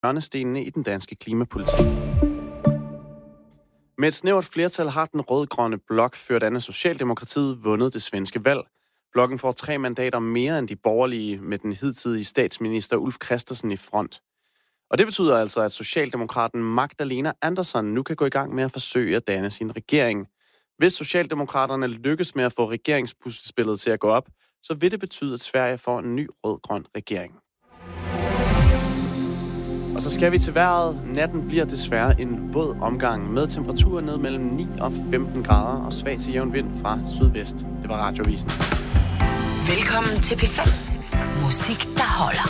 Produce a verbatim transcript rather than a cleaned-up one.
hjørnestenene i den danske klimapolitik. Med et snævert flertal har den rød-grønne blok, ført an af Socialdemokratiet, vundet det svenske valg. Blokken får tre mandater mere end de borgerlige, med den hidtidige statsminister Ulf Kristersson i front. Og det betyder altså, at Socialdemokraten Magdalena Andersson nu kan gå i gang med at forsøge at danne sin regering. Hvis Socialdemokraterne lykkes med at få regeringspuslespillet til at gå op, så vil det betyde, at Sverige får en ny rød-grøn regering. Og så skal vi til vejret. Natten bliver desværre en våd omgang med temperaturer ned mellem ni og femten grader og svag til jævn vind fra sydvest. Det var Radiovisen. Velkommen til P fem. Musik, der holder.